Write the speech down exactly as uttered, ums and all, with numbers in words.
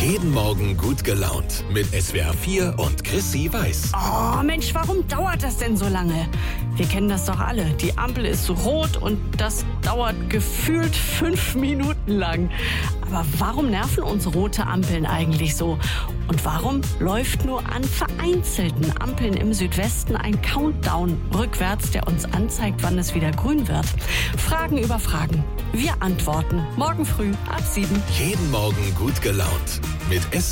Jeden Morgen gut gelaunt mit S W R vier und Chrissy Weiß. Oh Mensch, warum dauert das denn so lange? Wir kennen das doch alle. Die Ampel ist rot und das dauert gefühlt fünf Minuten lang. Aber warum nerven uns rote Ampeln eigentlich so? Und warum läuft nur an vereinzelten Ampeln im Südwesten ein Countdown rückwärts, der uns anzeigt, wann es wieder grün wird? Fragen über Fragen. Wir antworten morgen früh ab sieben. Jeden Morgen gut gelaunt mit S